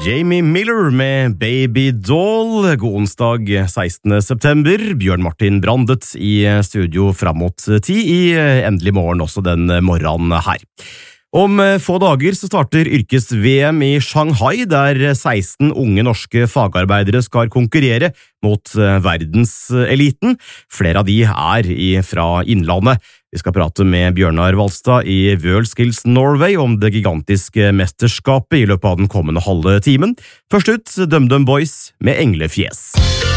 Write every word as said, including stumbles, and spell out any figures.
Jamie Miller med Baby Doll. God onsdag sekstende september. Bjørn Martin Brandet i studio fram mot ti i endelig morgen også den morgenen her. Om få dager så starter yrkes-V M i Shanghai, der seksten unge norske fagarbeidere skal konkurrere mot verdenseliten. Flere av de er fra innlandet. Vi skal prate med Bjørnar Valstad i WorldSkills Norway om det gigantiske mesterskapet i løpet av den kommende halve timen. Først ut, DumDum Boys med Englefjes.